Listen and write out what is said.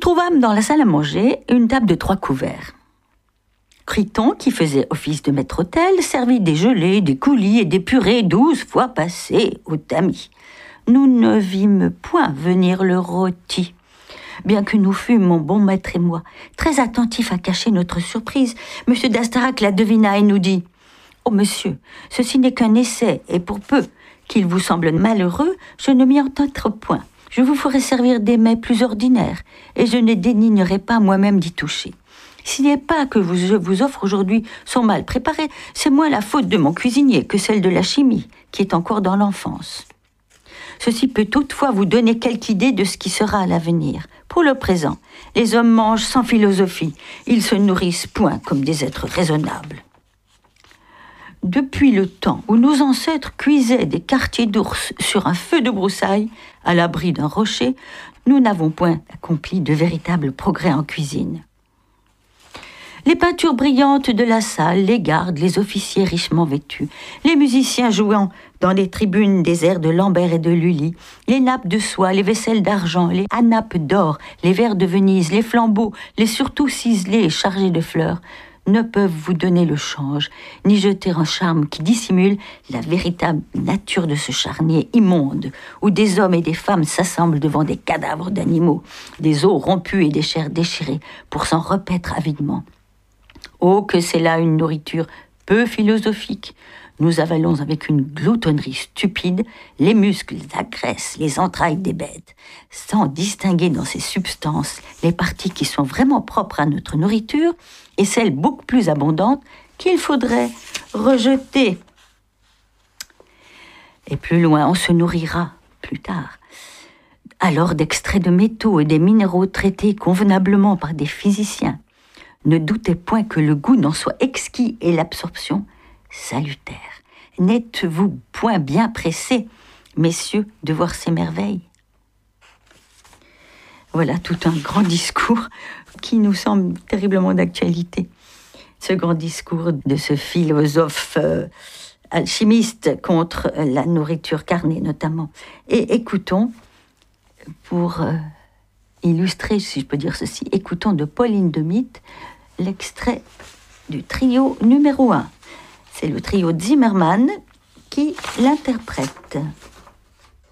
trouvâmes dans la salle à manger une table de 3 couverts. Criton, qui faisait office de maître-autel, servit des gelées, des coulis et des purées 12 fois passées au tamis. Nous ne vîmes point venir le rôti. Bien que nous fûmes, mon bon maître et moi, très attentifs à cacher notre surprise, M. d'Astarac la devina et nous dit « Oh, monsieur, ceci n'est qu'un essai, et pour peu qu'il vous semble malheureux, je ne m'y entendre point. Je vous ferai servir des mets plus ordinaires, et je ne dénignerai pas moi-même d'y toucher. Si les pas que je vous offre aujourd'hui sont mal préparés, c'est moins la faute de mon cuisinier que celle de la chimie, qui est encore dans l'enfance. Ceci peut toutefois vous donner quelque idée de ce qui sera à l'avenir. Pour le présent, les hommes mangent sans philosophie. Ils se nourrissent point comme des êtres raisonnables. Depuis le temps où nos ancêtres cuisaient des quartiers d'ours sur un feu de broussailles, à l'abri d'un rocher, nous n'avons point accompli de véritables progrès en cuisine. Les peintures brillantes de la salle, les gardes, les officiers richement vêtus, les musiciens jouant dans les tribunes des airs de Lambert et de Lully, les nappes de soie, les vaisselles d'argent, les anappes d'or, les verres de Venise, les flambeaux, les surtouts ciselés et chargés de fleurs, ne peuvent vous donner le change, ni jeter un charme qui dissimule la véritable nature de ce charnier immonde, où des hommes et des femmes s'assemblent devant des cadavres d'animaux, des os rompus et des chairs déchirées, pour s'en repaître avidement. Oh, que c'est là une nourriture peu philosophique. Nous avalons avec une gloutonnerie stupide les muscles, la graisse, les entrailles des bêtes, sans distinguer dans ces substances les parties qui sont vraiment propres à notre nourriture et celles beaucoup plus abondantes qu'il faudrait rejeter. Et plus loin, on se nourrira, plus tard, alors d'extraits de métaux et des minéraux traités convenablement par des physiciens. Ne doutez point que le goût n'en soit exquis et l'absorption salutaire. N'êtes-vous point bien pressés, messieurs, de voir ces merveilles ? Voilà tout un grand discours qui nous semble terriblement d'actualité. Ce grand discours de ce philosophe alchimiste contre la nourriture carnée notamment. Et écoutons, pour illustrer, si je peux dire ceci, écoutons de Pauline de Mitte l'extrait du trio numéro 1. C'est le trio Zimmermann qui l'interprète.